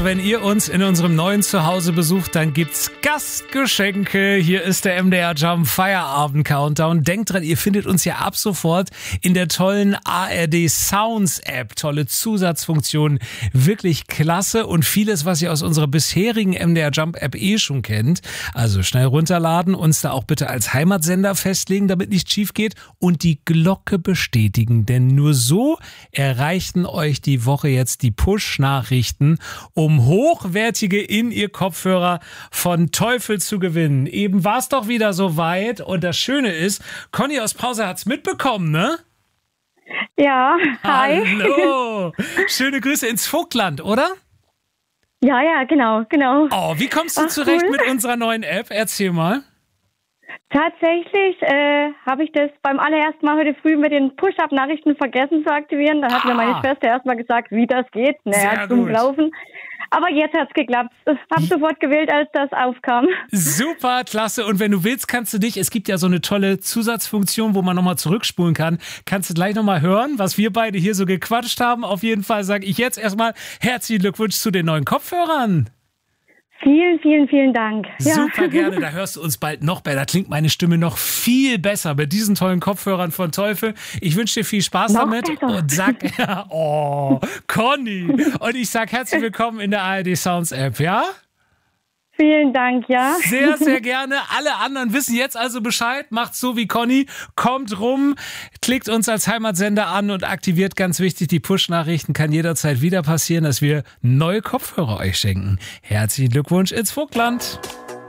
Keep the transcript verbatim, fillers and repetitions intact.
Also wenn ihr uns in unserem neuen Zuhause besucht, dann gibt's Gastgeschenke. Hier ist der M D R Jump Feierabend Countdown. Denkt dran, ihr findet uns ja ab sofort in der tollen A R D Sounds App. Tolle Zusatzfunktionen, wirklich klasse und vieles, was ihr aus unserer bisherigen M D R Jump App eh schon kennt. Also schnell runterladen, uns da auch bitte als Heimatsender festlegen, damit nichts schief geht und die Glocke bestätigen, denn nur so erreichten euch die Woche jetzt die Push-Nachrichten, um hochwertige In-Ear-Kopfhörer von Teufel zu gewinnen. Eben war es doch wieder soweit und das Schöne ist, Conny aus Pause hat's mitbekommen, ne? Ja, hi. Hallo. Schöne Grüße ins Vogtland, oder? Ja, ja, genau, genau. Oh, wie kommst du Ach, zurecht cool. mit unserer neuen App? Erzähl mal. Tatsächlich äh, habe ich das beim allerersten Mal heute früh mit den Push-Up-Nachrichten vergessen zu aktivieren. Da hat Ah. mir meine Schwester erstmal gesagt, wie das geht. Sehr Naja, zum gut. Laufen. Aber jetzt hat's geklappt. Ich habe sofort gewählt, als das aufkam. Super, klasse. Und wenn du willst, kannst du dich, es gibt ja so eine tolle Zusatzfunktion, wo man nochmal zurückspulen kann. Kannst du gleich nochmal hören, was wir beide hier so gequatscht haben. Auf jeden Fall sage ich jetzt erstmal herzlichen Glückwunsch zu den neuen Kopfhörern. Vielen, vielen, vielen Dank. Ja. Super gerne, da hörst du uns bald noch besser. Da klingt meine Stimme noch viel besser mit diesen tollen Kopfhörern von Teufel. Ich wünsche dir viel Spaß Noch damit besser. und sag, oh, Conny. Und ich sag herzlich willkommen in der A R D Sounds App, ja? Vielen Dank, ja. Sehr, sehr gerne. Alle anderen wissen jetzt also Bescheid. Macht so wie Conny. Kommt rum, klickt uns als Heimatsender an und aktiviert, ganz wichtig, die Push-Nachrichten. Kann jederzeit wieder passieren, dass wir neue Kopfhörer euch schenken. Herzlichen Glückwunsch ins Vogtland.